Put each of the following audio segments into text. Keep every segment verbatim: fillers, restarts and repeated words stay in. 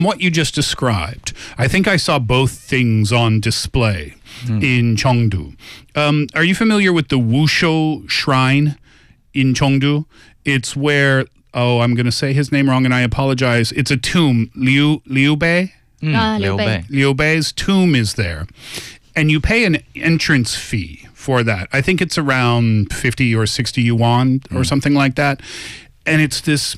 what you just described. I think I saw both things on display mm. in Cheongdu. Um, are you familiar with the Wusho Shrine in Cheongdu? It's where, oh, I'm going to say his name wrong and I apologize. It's a tomb, Liu, Liu Bei? Mm, uh, Liu Bei. Liu Bei's tomb is there. And you pay an entrance fee for that. I think it's around fifty or sixty yuan mm. or something like that. And it's this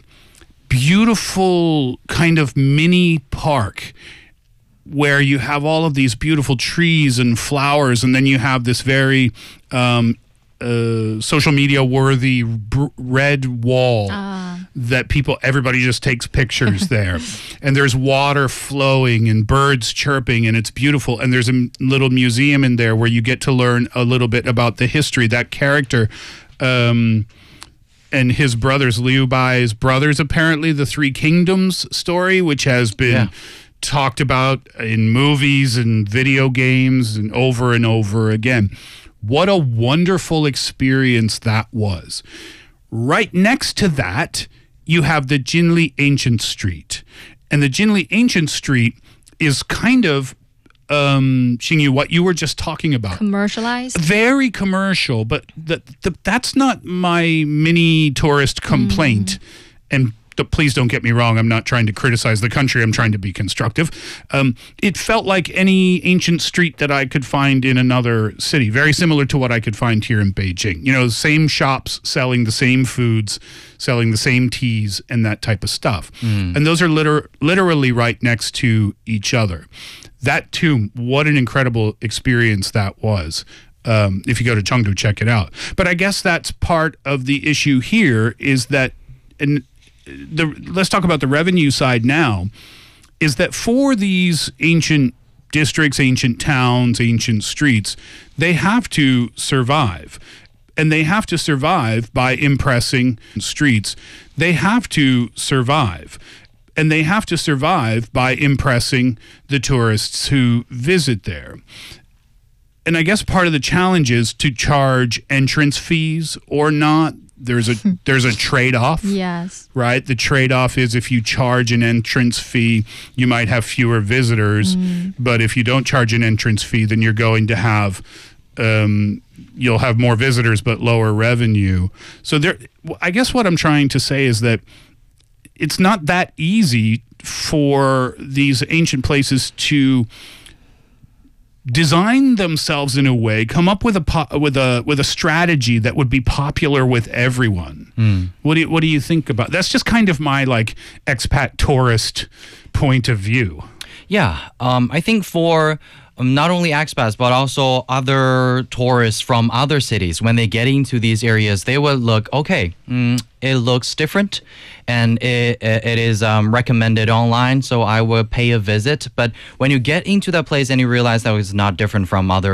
beautiful kind of mini park where you have all of these beautiful trees and flowers, and then you have this very um, uh, social media worthy br- red wall ah. that people, everybody just takes pictures there. And there's water flowing and birds chirping, and it's beautiful. And there's a little museum in there where you get to learn a little bit about the history. That character um, and his brothers, Liu Bai's brothers, apparently, the Three Kingdoms story, which has been yeah. talked about in movies and video games and over and over again. What a wonderful experience that was. Right next to that, you have the Jinli Ancient Street. And the Jinli Ancient Street is kind of, um, Xingyu, what you were just talking about. Commercialized? Very commercial, but the, the, that's not my mini tourist complaint. Mm. And the, please don't get me wrong, I'm not trying to criticize the country, I'm trying to be constructive. Um, it felt like any ancient street that I could find in another city, very similar to what I could find here in Beijing. You know, same shops selling the same foods, selling the same teas and that type of stuff. Mm. And those are liter- literally right next to each other. That tomb, what an incredible experience that was. Um, if you go to Cheongdu, check it out. But I guess that's part of the issue here is that, and the let's talk about the revenue side now, is that for these ancient districts, ancient towns, ancient streets, they have to survive. And they have to survive by impressing streets. They have to survive. And they have to survive by impressing the tourists who visit there. And I guess part of the challenge is to charge entrance fees or not. There's a there's a trade-off. Yes. Right? The trade-off is if you charge an entrance fee, you might have fewer visitors. Mm. But if you don't charge an entrance fee, then you're going to have um, you'll have more visitors but lower revenue. So there, I guess what I'm trying to say is that it's not that easy for these ancient places to design themselves in a way, come up with a po- with a with a strategy that would be popular with everyone. Mm. What do you, what do you think about? That's just kind of my like expat tourist point of view. Yeah, um, I think for um, not only expats but also other tourists from other cities, when they get into these areas, they will look, okay, mm, it looks different, and it it is um, recommended online, so I will pay a visit. But when you get into that place and you realize that it's not different from other